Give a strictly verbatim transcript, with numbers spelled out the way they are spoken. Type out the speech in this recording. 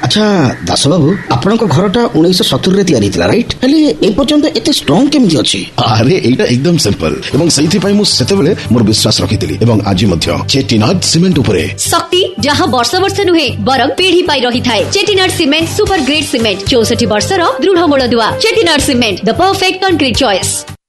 अच्छा दास बाबू आपनक घरटा उन्नीस सत्तर रे तैयारी थिला राइट हेले ए पर्यंत एते स्ट्रांग केमि अछि? अरे एटा एकदम सिंपल एवं सही पाई मु सेतेबेले मोर विश्वास रखिथिली एवं आज मध्य चेटिनाड सीमेंट उपरे शक्ति जहां वर्ष वर्ष नुहे बरम पीढ़ी पाई रही थाए। Chettinad cement super grade cement चौसठ वर्ष रो दृढ़ मूलदुआ। Chettinad cement the perfect concrete choice.